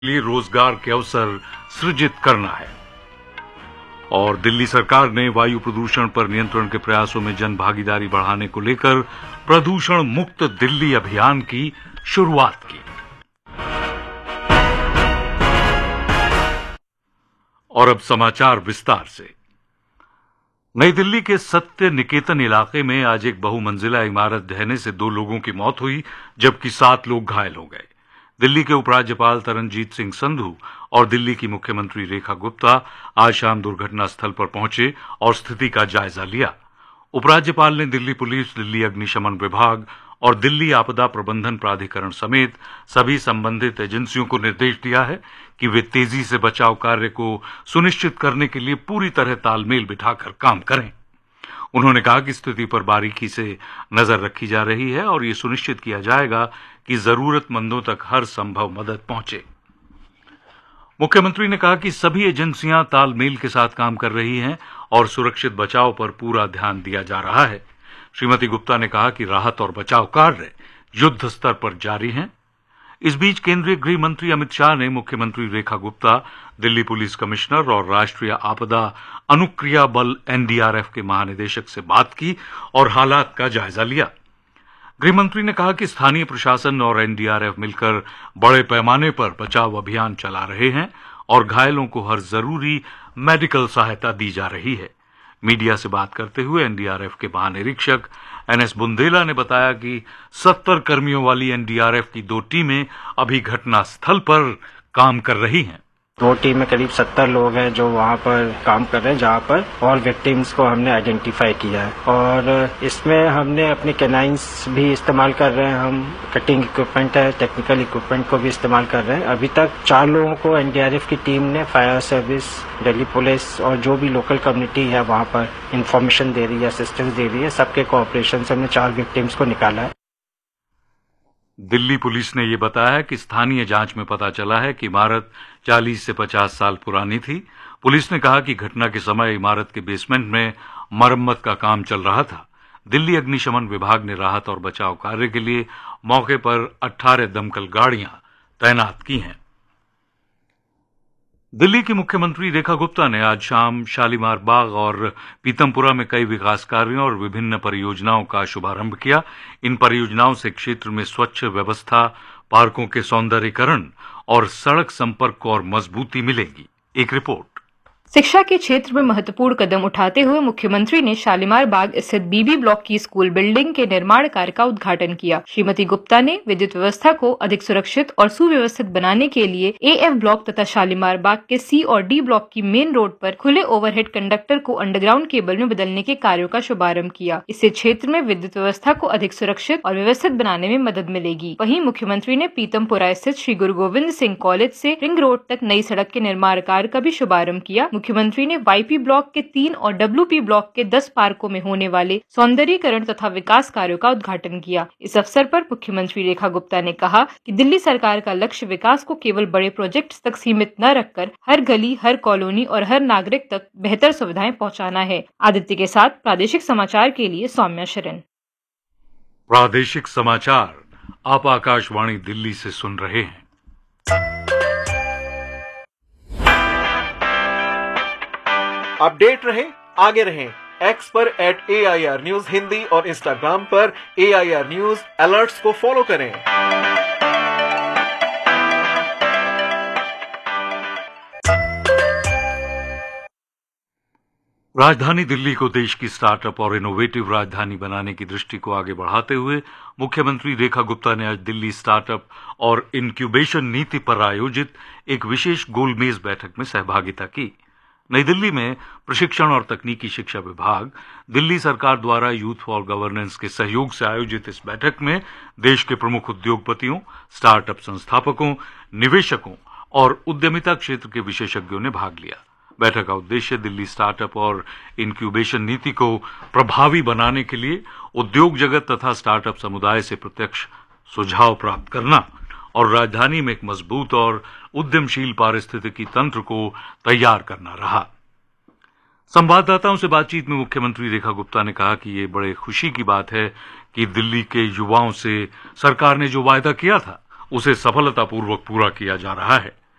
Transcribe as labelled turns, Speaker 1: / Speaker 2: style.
Speaker 1: लिए रोजगार के अवसर सृजित करना है। और दिल्ली सरकार ने वायु प्रदूषण पर नियंत्रण के प्रयासों में जन भागीदारी बढ़ाने को लेकर प्रदूषण मुक्त दिल्ली अभियान की शुरुआत की। और अब समाचार विस्तार से। नई दिल्ली के सत्य निकेतन इलाके में आज एक बहुमंजिला इमारत ढहने से 2 लोगों की मौत हुई, जबकि 7 लोग घायल हो गए। दिल्ली के उपराज्यपाल तरनजीत सिंह संधू और दिल्ली की मुख्यमंत्री रेखा गुप्ता आज शाम दुर्घटना स्थल पर पहुंचे और स्थिति का जायजा लिया। उपराज्यपाल ने दिल्ली पुलिस, दिल्ली अग्निशमन विभाग और दिल्ली आपदा प्रबंधन प्राधिकरण समेत सभी संबंधित एजेंसियों को निर्देश दिया है कि वे तेजी से बचाव कार्य को सुनिश्चित करने के लिए पूरी तरह तालमेल बिठाकर काम करें। उन्होंने कहा कि स्थिति पर बारीकी से नजर रखी जा रही है और ये सुनिश्चित किया जाएगा कि जरूरतमंदों तक हर संभव मदद पहुंचे। मुख्यमंत्री ने कहा कि सभी एजेंसियां तालमेल के साथ काम कर रही हैं और सुरक्षित बचाव पर पूरा ध्यान दिया जा रहा है। श्रीमती गुप्ता ने कहा कि राहत और बचाव कार्य युद्ध स्तर पर जारी हैं। इस बीच केंद्रीय गृह मंत्री अमित शाह ने मुख्यमंत्री रेखा गुप्ता, दिल्ली पुलिस कमिश्नर और राष्ट्रीय आपदा अनुक्रिया बल एनडीआरएफ के महानिदेशक से बात की और हालात का जायजा लिया। गृह मंत्री ने कहा कि स्थानीय प्रशासन और एनडीआरएफ मिलकर बड़े पैमाने पर बचाव अभियान चला रहे हैं और घायलों को हर जरूरी मेडिकल सहायता दी जा रही है। मीडिया से बात करते हुए एनडीआरएफ के महानिरीक्षक एनएस बुंदेला ने बताया कि 70 कर्मियों वाली एनडीआरएफ की 2 टीमें अभी घटना स्थल पर काम कर रही हैं।
Speaker 2: 2 टीम में करीब 70 लोग हैं जो वहाँ पर काम कर रहे हैं, जहाँ पर और विक्टिम्स को हमने आइडेंटिफाई किया है। और इसमें हमने अपनी कैनाइंस भी इस्तेमाल कर रहे हैं, हम कटिंग इक्विपमेंट है, टेक्निकल इक्विपमेंट को भी इस्तेमाल कर रहे हैं। अभी तक 4 लोगों को एनडीआरएफ की टीम ने, फायर सर्विस, दिल्ली पुलिस और जो भी लोकल कम्युनिटी है वहाँ पर इंफॉर्मेशन दे रही है, असिस्टेंस दे रही है, सबके कोऑपरेशन से हमने 4 विक्टिम्स को निकाला है।
Speaker 1: दिल्ली पुलिस ने यह बताया कि स्थानीय जांच में पता चला है कि इमारत 40 से 50 साल पुरानी थी। पुलिस ने कहा कि घटना के समय इमारत के बेसमेंट में मरम्मत का काम चल रहा था। दिल्ली अग्निशमन विभाग ने राहत और बचाव कार्य के लिए मौके पर 18 दमकल गाड़ियां तैनात की हैं। दिल्ली की मुख्यमंत्री रेखा गुप्ता ने आज शाम शालीमार बाग और पीतमपुरा में कई विकास कार्यों और विभिन्न परियोजनाओं का शुभारंभ किया। इन परियोजनाओं से क्षेत्र में स्वच्छ व्यवस्था, पार्कों के सौंदर्यीकरण और सड़क संपर्क को और मजबूती मिलेगी। एक रिपोर्ट।
Speaker 3: शिक्षा के क्षेत्र में महत्वपूर्ण कदम उठाते हुए मुख्यमंत्री ने शालीमार बाग स्थित बीबी ब्लॉक की स्कूल बिल्डिंग के निर्माण कार्य का उद्घाटन किया। श्रीमती गुप्ता ने विद्युत व्यवस्था को अधिक सुरक्षित और सुव्यवस्थित बनाने के लिए एएफ ब्लॉक तथा शालीमार बाग के सी और डी ब्लॉक की मेन रोड पर खुले ओवरहेड कंडक्टर को अंडरग्राउंड केबल में बदलने के कार्यों का शुभारंभ किया। इससे क्षेत्र में विद्युत व्यवस्था को अधिक सुरक्षित और व्यवस्थित बनाने में मदद मिलेगी। वहीं मुख्यमंत्री ने पीतमपुरा स्थित श्री गुरु गोविंद सिंह कॉलेज से रिंग रोड तक नई सड़क के निर्माण कार्य का भी शुभारंभ किया। मुख्यमंत्री ने वाईपी ब्लॉक के 3 और डब्ल्यूपी ब्लॉक के 10 पार्कों में होने वाले सौंदर्यीकरण तथा विकास कार्यों का उद्घाटन किया। इस अवसर पर मुख्यमंत्री रेखा गुप्ता ने कहा कि दिल्ली सरकार का लक्ष्य विकास को केवल बड़े प्रोजेक्ट्स तक सीमित न रखकर हर गली, हर कॉलोनी और हर नागरिक तक बेहतर सुविधाएं पहुंचाना है। आदित्य के साथ प्रादेशिक समाचार के लिए सौम्या शरण।
Speaker 1: प्रादेशिक समाचार आप आकाशवाणी दिल्ली से सुन रहे हैं।
Speaker 4: अपडेट रहे, आगे रहें। एक्स पर @AIR न्यूज हिंदी और इंस्टाग्राम पर AIR न्यूज अलर्ट्स को फॉलो करें।
Speaker 1: राजधानी दिल्ली को देश की स्टार्टअप और इनोवेटिव राजधानी बनाने की दृष्टि को आगे बढ़ाते हुए मुख्यमंत्री रेखा गुप्ता ने आज दिल्ली स्टार्टअप और इंक्यूबेशन नीति पर आयोजित एक विशेष गोलमेज बैठक में सहभागिता की। नई दिल्ली में प्रशिक्षण और तकनीकी शिक्षा विभाग, दिल्ली सरकार द्वारा यूथ फॉर गवर्नेंस के सहयोग से आयोजित इस बैठक में देश के प्रमुख उद्योगपतियों, स्टार्टअप संस्थापकों, निवेशकों और उद्यमिता क्षेत्र के विशेषज्ञों ने भाग लिया। बैठक का उद्देश्य दिल्ली स्टार्टअप और इंक्यूबेशन नीति को प्रभावी बनाने के लिए उद्योग जगत तथा स्टार्टअप समुदाय से प्रत्यक्ष सुझाव प्राप्त करना और राजधानी में एक मजबूत और उद्यमशील पारिस्थितिकी तंत्र को तैयार करना रहा। संवाददाताओं से बातचीत में मुख्यमंत्री रेखा गुप्ता ने कहा कि ये बड़े खुशी की बात है कि दिल्ली के युवाओं से सरकार ने जो वायदा किया था उसे सफलतापूर्वक पूरा किया जा रहा है।